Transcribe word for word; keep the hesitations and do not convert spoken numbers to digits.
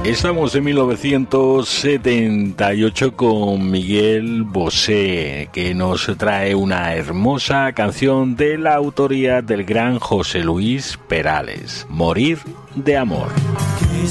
Estamos en mil novecientos setenta y ocho con Miguel Bosé, que nos trae una hermosa canción de la autoría del gran José Luis Perales, Morir de amor. ¿Qué